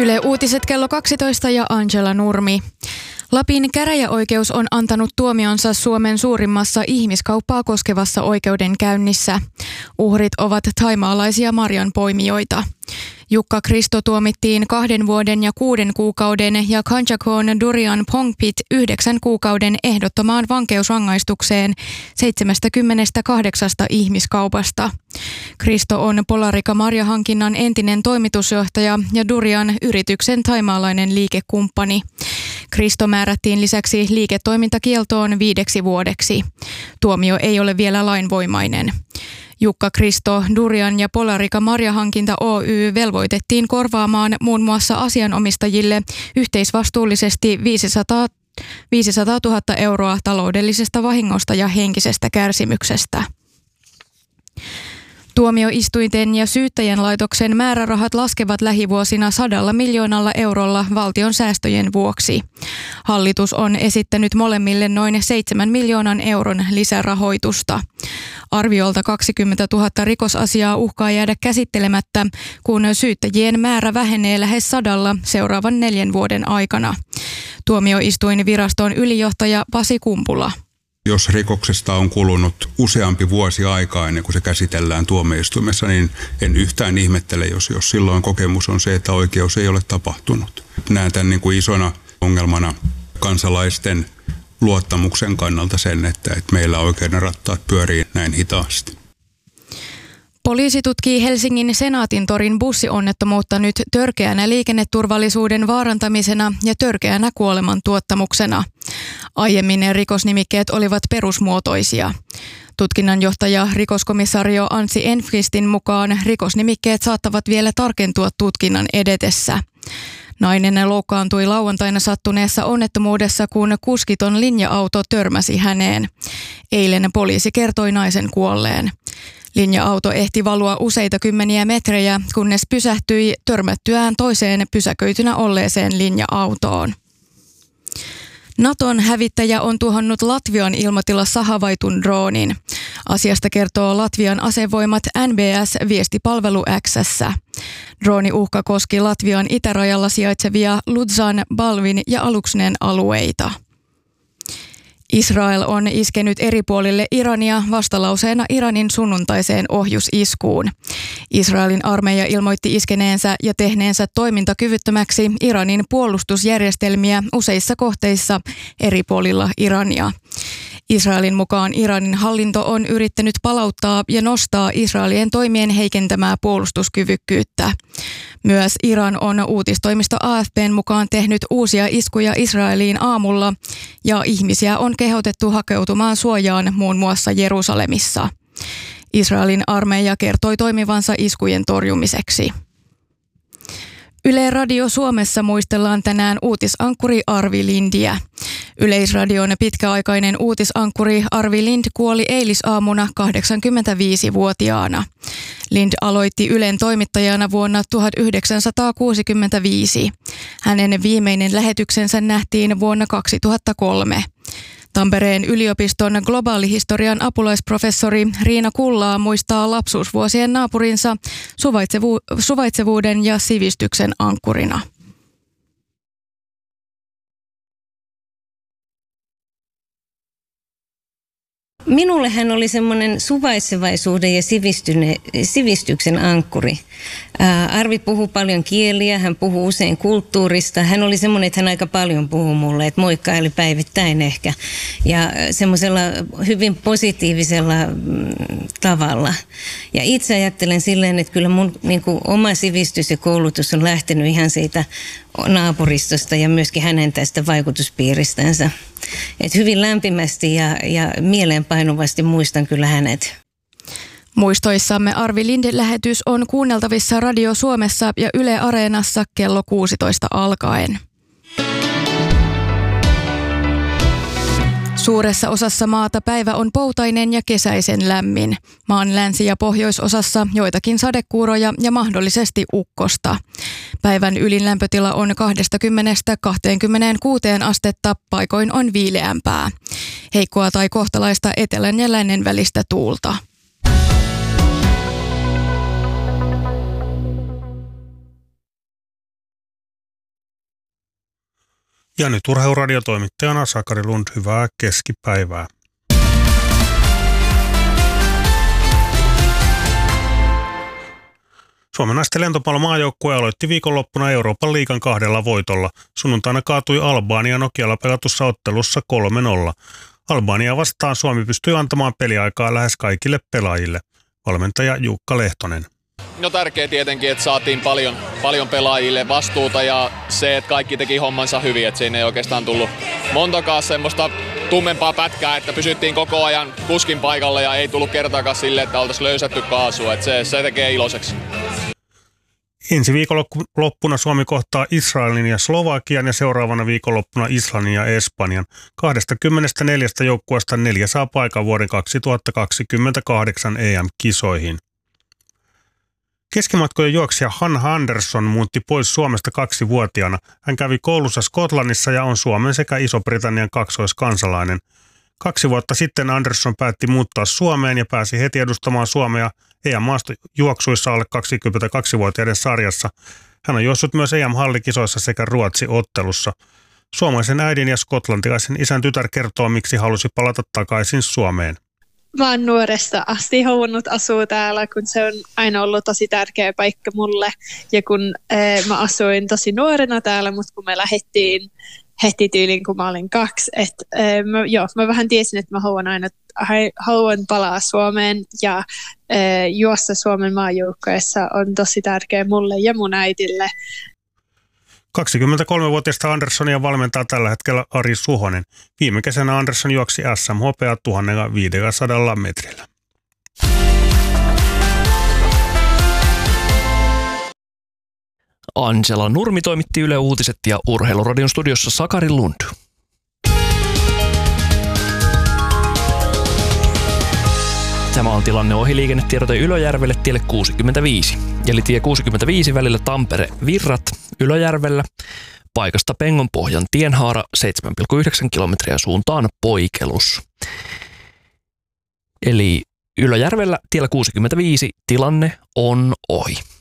Yle Uutiset kello 12 ja Angela Nurmi. Lapin käräjäoikeus on antanut tuomionsa Suomen suurimmassa ihmiskauppaa koskevassa oikeudenkäynnissä. Uhrit ovat thaimaalaisia marjanpoimijoita. Jukka Kristo tuomittiin 2 vuoden ja 6 kuukauden ja Kanchakon Durian Pongpit 9 kuukauden ehdottomaan vankeusrangaistukseen 78 ihmiskaupasta. Kristo on Polarika marjahankinnan entinen toimitusjohtaja ja Durian yrityksen thaimaalainen liikekumppani. Kristo määrättiin lisäksi liiketoimintakieltoon 5 vuodeksi. Tuomio ei ole vielä lainvoimainen. Jukka Kristo, Durian ja Polarika marjahankinta Oy velvoitettiin korvaamaan muun muassa asianomistajille yhteisvastuullisesti 500 000 euroa taloudellisesta vahingosta ja henkisestä kärsimyksestä. Tuomioistuinten ja syyttäjän laitoksen määrärahat laskevat lähivuosina 100 miljoonalla eurolla valtion säästöjen vuoksi. Hallitus on esittänyt molemmille noin 7 miljoonan euron lisärahoitusta. Arviolta 20 000 rikosasiaa uhkaa jäädä käsittelemättä, kun syyttäjien määrä vähenee lähes 100 seuraavan 4 vuoden aikana. Tuomioistuinviraston ylijohtaja Pasi Kumpula. Jos rikoksesta on kulunut useampi vuosi aikaa ennen kuin se käsitellään tuomioistuimessa, niin en yhtään ihmettele, jos silloin kokemus on se, että oikeus ei ole tapahtunut. Näen tämän niin kuin isona ongelmana kansalaisten luottamuksen kannalta sen, että meillä oikeuden rattaat pyörii näin hitaasti. Poliisi tutkii Helsingin Senaatintorin bussionnettomuutta nyt törkeänä liikenneturvallisuuden vaarantamisena ja törkeänä kuolemantuottamuksena. Aiemmin rikosnimikkeet olivat perusmuotoisia. Tutkinnanjohtaja rikoskomissario Anssi Enqvistin mukaan rikosnimikkeet saattavat vielä tarkentua tutkinnan edetessä. Nainen loukkaantui lauantaina sattuneessa onnettomuudessa, kun kuskiton linja-auto törmäsi häneen. Eilen poliisi kertoi naisen kuolleen. Linja-auto ehti valua useita kymmeniä metrejä, kunnes pysähtyi törmättyään toiseen pysäköitynä olleeseen linja-autoon. Naton hävittäjä on tuhonnut Latvian ilmatilassa havaitun droonin. Asiasta kertoo Latvian asevoimat NBS-viestipalvelu X:ssä. Drooniuhka koski Latvian itärajalla sijaitsevia Ludzan, Balvin ja Aluksnen alueita. Israel on iskenyt eri puolille Irania vastalauseena Iranin sunnuntaiseen ohjusiskuun. Israelin armeija ilmoitti iskeneensä ja tehneensä toimintakyvyttömäksi Iranin puolustusjärjestelmiä useissa kohteissa eri puolilla Irania. Israelin mukaan Iranin hallinto on yrittänyt palauttaa ja nostaa Israelien toimien heikentämää puolustuskyvykkyyttä. Myös Iran on uutistoimisto AFP:n mukaan tehnyt uusia iskuja Israeliin aamulla ja ihmisiä on kehotettu hakeutumaan suojaan muun muassa Jerusalemissa. Israelin armeija kertoi toimivansa iskujen torjumiseksi. Yle Radio Suomessa muistellaan tänään uutisankkuri Arvi Lindiä. Yleisradion pitkäaikainen uutisankkuri Arvi Lind kuoli eilisaamuna 85-vuotiaana. Lind aloitti Ylen toimittajana vuonna 1965. Hänen viimeinen lähetyksensä nähtiin vuonna 2003. Tampereen yliopiston globaalihistorian apulaisprofessori Riina Kullaa muistaa lapsuusvuosien naapurinsa suvaitsevuuden ja sivistyksen ankkurina. Minulle hän oli semmoinen suvaitsevaisuuden ja sivistyksen ankkuri. Arvi puhuu paljon kieliä, hän puhuu usein kulttuurista. Hän oli semmoinen, että hän aika paljon puhui mulle, että moikkaili päivittäin ehkä. Ja semmoisella hyvin positiivisella tavalla. Ja itse ajattelen silleen, että kyllä mun niin kuin oma sivistys ja koulutus on lähtenyt ihan siitä naapuristosta ja myöskin hänen tästä vaikutuspiiristänsä. Et hyvin lämpimästi ja mieleenpainuvasti muistan kyllä hänet. Muistoissamme Arvi Lindin lähetys on kuunneltavissa Radio Suomessa ja Yle Areenassa kello 16 alkaen. Suuressa osassa maata päivä on poutainen ja kesäisen lämmin. Maan länsi- ja pohjoisosassa joitakin sadekuuroja ja mahdollisesti ukkosta. Päivän ylin lämpötila on 20–26 astetta, paikoin on viileämpää. Heikkoa tai kohtalaista etelän ja lännen välistä tuulta. Ja nyt urheiluradiotoimittajana Sakari Lund, hyvää keskipäivää. Suomen naisten lentopallomaajoukkue aloitti viikonloppuna Euroopan liigan 2 voitolla. Sunnuntaina kaatui Albania Nokialla pelatussa ottelussa 3-0. Albania vastaan Suomi pystyi antamaan peliaikaa lähes kaikille pelaajille. Valmentaja Jukka Lehtonen. No tärkeää tietenkin, että saatiin paljon pelaajille vastuuta ja se, että kaikki teki hommansa hyvin. Että siinä ei oikeastaan tullut montakaan semmoista tummempaa pätkää, että pysyttiin koko ajan kuskin paikalla ja ei tullut kertaakaan sille, että oltaisiin löysätty kaasua. Että se tekee iloiseksi. Ensi viikonloppuna Suomi kohtaa Israelin ja Slovakian ja seuraavana viikonloppuna Islannin ja Espanjan. 24 joukkueesta 4 saa paikan vuoden 2028 EM-kisoihin. Keskimatkojen juoksija Hanna Andersson muutti pois Suomesta 2-vuotiaana. Hän kävi koulussa Skotlannissa ja on Suomen sekä Iso-Britannian kaksoiskansalainen. 2 vuotta sitten Andersson päätti muuttaa Suomeen ja pääsi heti edustamaan Suomea EM-maastojuoksuissa alle 22-vuotiaiden sarjassa. Hän on juossut myös EM-hallikisoissa sekä Ruotsi-ottelussa. Suomalaisen äidin ja skotlantilaisen isän tytär kertoo, miksi halusi palata takaisin Suomeen. Mä oon nuoresta asti halunnut asua täällä, kun se on aina ollut tosi tärkeä paikka mulle. Ja kun mä asuin tosi nuorena täällä, mutta kun me lähdettiin heti tyyliin, kun mä olin 2. Mä vähän tiesin, että mä haluan palaa Suomeen ja juosta Suomen maajoukkueessa on tosi tärkeä mulle ja mun äitille. 23-vuotiaista Anderssonia valmentaa tällä hetkellä Ari Suhonen. Viime kesänä Andersson juoksi SM-hopeaa 1500 metrillä. Angela Nurmi toimitti Yle Uutiset ja Urheiluradion studiossa Sakari Lund. Tämä on tilanne ohiliikennetiedote Ylöjärvelle tielle 65. Eli tie 65 välillä Tampere-Virrat Ylöjärvellä. Paikasta Pengonpohjan tienhaara 7,9 kilometriä suuntaan poikelus. Eli Ylöjärvellä tiellä 65 tilanne on ohi.